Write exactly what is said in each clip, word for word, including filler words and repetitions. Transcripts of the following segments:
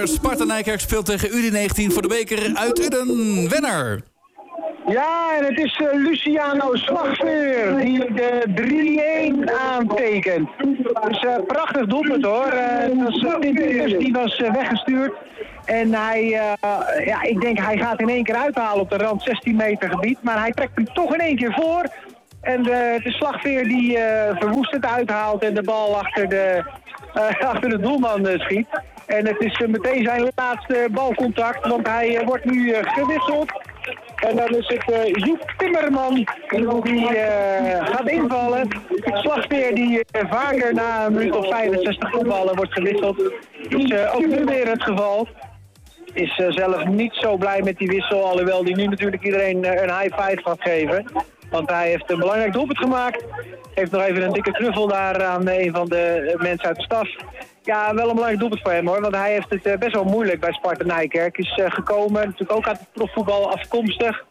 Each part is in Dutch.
Wenner. Sparta Nijkerk speelt tegen U D negentien voor de beker uit Uden. Wenner. Ja, en het is uh, Luciano Slagveer die de drie-een aantekent. Dus uh, prachtig doelpunt hoor. Uh, was, uh, Pieters die was uh, weggestuurd. En hij, uh, ja, ik denk hij gaat in één keer uithalen op de rand zestien meter gebied. Maar hij trekt hem toch in één keer voor. En uh, de Slagveer die uh, verwoestend uithaalt en de bal achter de, uh, achter de doelman uh, schiet. En het is uh, meteen zijn laatste balcontact, want hij uh, wordt nu uh, gewisseld. En dan is het uh, Joep Timmerman die uh, gaat invallen. Slagveer die uh, vaker na een minuut of vijfenzestig voetballen wordt gewisseld. Is uh, ook nu weer het geval. Is uh, zelf niet zo blij met die wissel, alhoewel die nu natuurlijk iedereen uh, een high five gaat geven. Want hij heeft een belangrijk doelpunt gemaakt. Heeft nog even een dikke knuffel daar aan een van de mensen uit de staf. Ja, wel een belangrijk doelpunt voor hem hoor. Want hij heeft het best wel moeilijk bij Sparta Nijkerk. Is uh, gekomen, natuurlijk ook uit het profvoetbal afkomstig.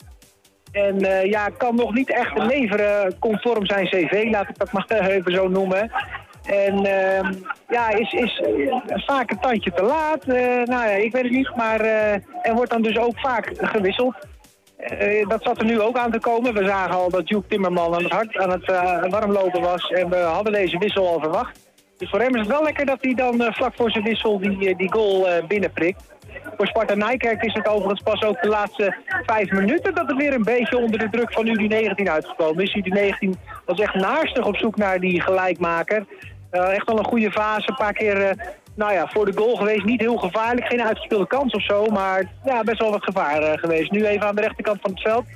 En uh, ja, kan nog niet echt leveren conform zijn cv, laat ik dat maar even zo noemen. En uh, ja, is, is vaak een tandje te laat. Uh, nou ja, ik weet het niet, maar uh, er wordt dan dus ook vaak gewisseld. Uh, dat zat er nu ook aan te komen. We zagen al dat Joep Timmerman aan het hart aan het uh, warmlopen was. En we hadden deze wissel al verwacht. Dus voor hem is het wel lekker dat hij dan uh, vlak voor zijn wissel die, die goal uh, binnenprikt. Voor Sparta Nijkerk is het overigens pas ook de laatste vijf minuten dat het weer een beetje onder de druk van U D negentien uitgekomen is. U D negentien was echt naastig op zoek naar die gelijkmaker. Uh, echt wel een goede fase, een paar keer uh, nou ja, voor de goal geweest. Niet heel gevaarlijk, geen uitgespeelde kans of zo, maar ja, best wel wat gevaar uh, geweest. Nu even aan de rechterkant van het veld.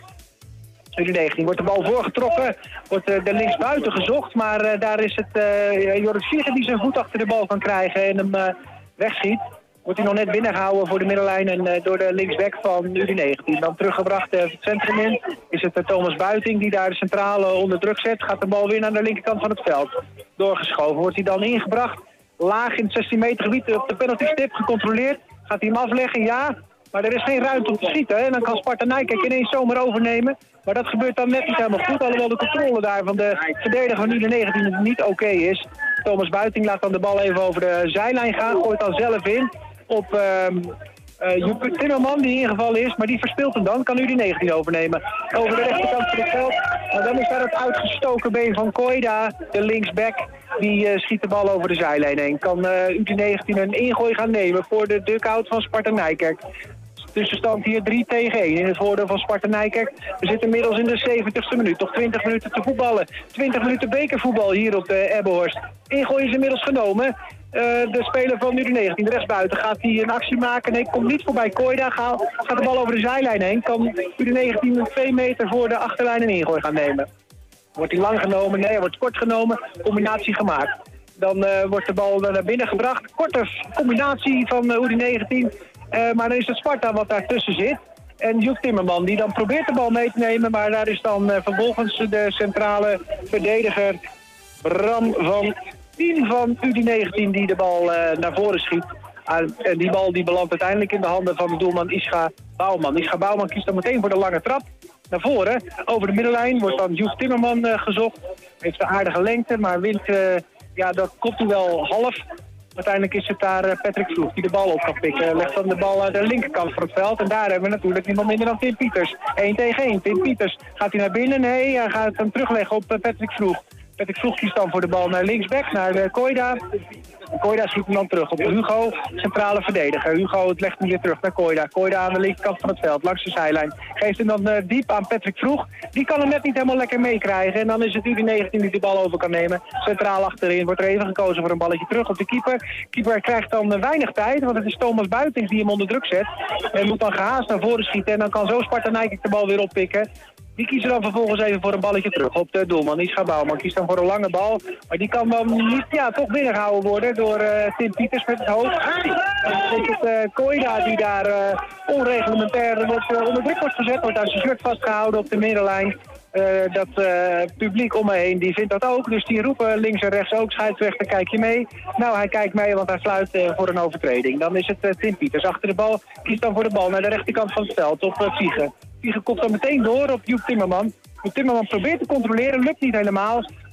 U D negentien wordt de bal voorgetrokken, wordt uh, de linksbuiten gezocht, maar uh, daar is het uh, Joris Vierge die zijn voet achter de bal kan krijgen en hem uh, wegschiet. Wordt hij nog net binnengehouden voor de middenlijn en uh, door de linksback van U D negentien. Dan teruggebracht uh, het centrum in. Is het uh, Thomas Buiting die daar de centrale onder druk zet. Gaat de bal weer naar de linkerkant van het veld. Doorgeschoven. Wordt hij dan ingebracht. Laag in het zestien meter gebied op de penalty stip gecontroleerd. Gaat hij hem afleggen? Ja. Maar er is geen ruimte om te schieten. Hè? En dan kan Sparta Nijkerk ineens zomaar overnemen. Maar dat gebeurt dan net niet helemaal goed. Alhoewel de controle daar van de verdediger van U D negentien niet oké okay is. Thomas Buiting laat dan de bal even over de zijlijn gaan. Gooit dan zelf in. Op uh, uh, Joep Timmerman die ingevallen is, maar die verspeelt hem dan. Kan U D negentien overnemen. Over de rechterkant van het veld. En dan is daar het uitgestoken been van Koida, de linksback. Die uh, schiet de bal over de zijlijn heen. Kan uh, U D negentien een ingooi gaan nemen voor de dugout van Sparta Nijkerk. Tussenstand hier drie tegen één in het voordeel van Sparta Nijkerk. We zitten inmiddels in de zeventigste minuut. Nog twintig minuten te voetballen. twintig minuten bekervoetbal hier op de Ebbenhorst. Ingooi is inmiddels genomen. Uh, de speler van U D negentien, de rechtsbuiten, gaat hij een actie maken. Nee, komt niet voorbij Koida. Gaat, gaat de bal over de zijlijn heen. Kan U D negentien een twee meter voor de achterlijn een ingooi gaan nemen. Wordt hij lang genomen? Nee, hij wordt kort genomen. Combinatie gemaakt. Dan uh, wordt de bal naar binnen gebracht. Korte combinatie van uh, U D negentien. Uh, maar dan is het Sparta wat daartussen zit. En Joep Timmerman die dan probeert de bal mee te nemen. Maar daar is dan uh, vervolgens de centrale verdediger Bram van Tien van U D negentien die de bal uh, naar voren schiet. Uh, en die bal die belandt uiteindelijk in de handen van de doelman Ischa Bouwman. Ischa Bouwman kiest dan meteen voor de lange trap. Naar voren, over de middenlijn, wordt dan Joep Timmerman uh, gezocht. Heeft een aardige lengte, maar wint, uh, ja, dat komt hij wel half. Uiteindelijk is het daar uh, Patrick Vroeg die de bal op kan pikken. Legt dan de bal aan de linkerkant van het veld. En daar hebben we natuurlijk niemand minder dan Tim Pieters. één tegen één. Tim Pieters, gaat hij naar binnen? Nee, hij gaat hem terugleggen op uh, Patrick Vroeg. Patrick Vroeg kiest dan voor de bal naar linksback, naar uh, Koida. Koida schiet hem dan terug op Hugo, centrale verdediger. Hugo het legt hem weer terug naar Koida. Koida aan de linkerkant van het veld, langs de zijlijn. Geeft hem dan uh, diep aan Patrick Vroeg. Die kan hem net niet helemaal lekker meekrijgen. En dan is het U D negentien die de bal over kan nemen. Centraal achterin wordt er even gekozen voor een balletje terug op de keeper. Keeper krijgt dan uh, weinig tijd, want het is Thomas Buitings die hem onder druk zet. En moet dan gehaast naar voren schieten. En dan kan zo Sparta Nijkerk de bal weer oppikken. Die kiezen dan vervolgens even voor een balletje terug op de doelman. Ischa Bouwman kiest dan voor een lange bal. Maar die kan dan niet, ja, toch binnengehouden worden door uh, Tim Pieters met het hoofd. Dan is het uh, Koida die daar uh, onreglementair wordt, uh, onder druk wordt gezet. Wordt aan zijn shirt vastgehouden op de middenlijn. Uh, dat uh, publiek om me heen, die vindt dat ook. Dus die roepen links en rechts ook, scheidsrechter, kijk je mee? Nou, hij kijkt mee, want hij fluit uh, voor een overtreding. Dan is het uh, Tim Pieters achter de bal. Kiest dan voor de bal naar de rechterkant van het veld op uh, Vliegen. Vliegen komt dan meteen door op Joep Timmerman. Joep Timmerman probeert te controleren, lukt niet helemaal.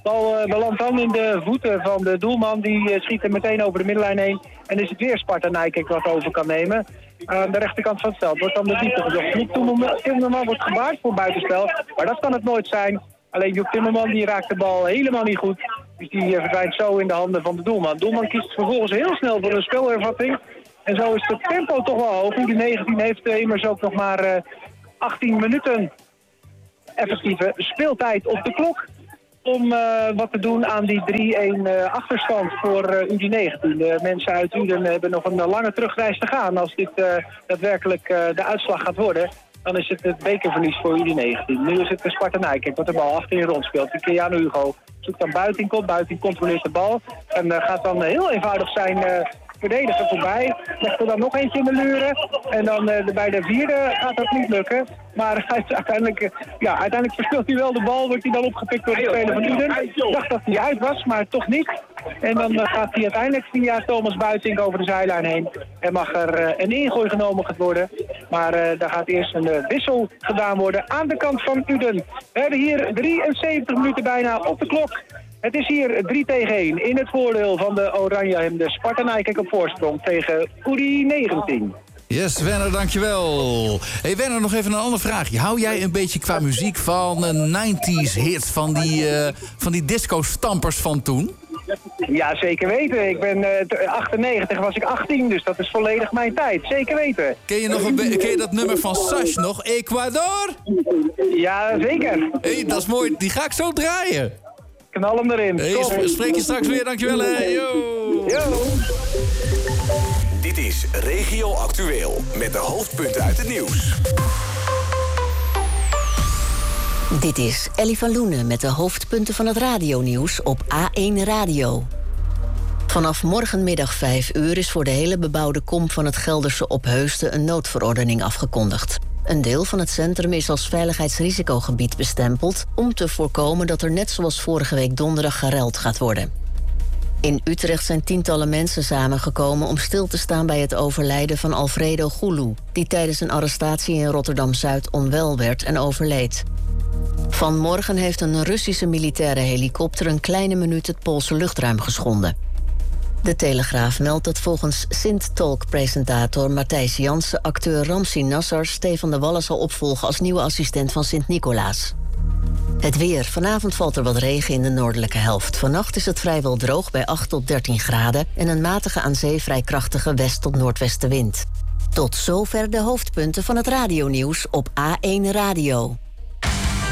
Bal uh, belandt dan in de voeten van de doelman. Die uh, schiet er meteen over de middenlijn heen. En is het weer Sparta Nijkerk wat over kan nemen. Aan de rechterkant van het veld wordt dan de diepte gezocht. Joep Timmerman wordt gebaard voor buitenspel. Maar dat kan het nooit zijn. Alleen Joep Timmerman die raakt de bal helemaal niet goed. Dus die uh, verdwijnt zo in de handen van de doelman. De doelman kiest vervolgens heel snel voor een spelervatting. En zo is het tempo toch wel hoog. Die negentien heeft uh, immers ook nog maar uh, achttien minuten effectieve speeltijd op de klok. Om uh, wat te doen aan die drie-een uh, achterstand voor uh, U D negentien. De mensen uit Uden hebben nog een uh, lange terugreis te gaan. Als dit uh, daadwerkelijk uh, de uitslag gaat worden, dan is het het bekerverlies voor U D negentien. Nu is het de Sparta Nijkerk wat de bal achterin rondspeelt. Die Keanu Hugo zoekt dan Buitenkop. Buiten controleert de bal. En uh, gaat dan heel eenvoudig zijn uh, verdediger voorbij. Legt er dan nog eentje in de luren. En dan uh, de, bij de vierde gaat dat niet lukken. Maar uiteindelijk, uh, ja, uiteindelijk verspeelt hij wel de bal. Wordt hij dan opgepikt door de speler van Uden. Ik dacht dat hij uit was, maar toch niet. En dan uh, gaat hij uiteindelijk via Thomas Buitink over de zijlijn heen. En mag er uh, een ingooi genomen worden. Maar uh, daar gaat eerst een uh, wissel gedaan worden aan de kant van Uden. We hebben hier drieënzeventig minuten bijna op de klok. Het is hier drie tegen één in het voordeel van de Oranje. De Sparta Nijkerk op voorsprong tegen U D negentien. Yes, Werner, dankjewel. Hey Werner, nog even een ander vraagje. Hou jij een beetje qua muziek van een negentig hits, van die, uh, van die disco-stampers van toen? Ja, zeker weten. Ik ben uh, achtennegentig, was ik achttien, dus dat is volledig mijn tijd. Zeker weten. Ken je, nog een be- ken je dat nummer van Sash nog? Ecuador? Ja, zeker. Hey, dat is mooi. Die ga ik zo draaien. Knal hem erin. Hey, sp- spreek je straks weer, dankjewel. Hey, yo. Yo. Dit is Regio Actueel met de hoofdpunten uit het nieuws. Dit is Ellie van Loenen met de hoofdpunten van het radionieuws op A één Radio. Vanaf morgenmiddag vijf uur is voor de hele bebouwde kom van het Gelderse Opheusden een noodverordening afgekondigd. Een deel van het centrum is als veiligheidsrisicogebied bestempeld om te voorkomen dat er net zoals vorige week donderdag gereld gaat worden. In Utrecht zijn tientallen mensen samengekomen om stil te staan bij het overlijden van Alfredo Goulou, die tijdens een arrestatie in Rotterdam-Zuid onwel werd en overleed. Vanmorgen heeft een Russische militaire helikopter een kleine minuut het Poolse luchtruim geschonden. De Telegraaf meldt dat volgens Sint-Talk-presentator Matthijs Jansen acteur Ramsi Nassar Stefan de Wallen zal opvolgen als nieuwe assistent van Sint-Nicolaas. Het weer. Vanavond valt er wat regen in de noordelijke helft. Vannacht is het vrijwel droog bij acht tot dertien graden... en een matige aan zee vrij krachtige west- tot noordwestenwind. Tot zover de hoofdpunten van het radionieuws op A één Radio.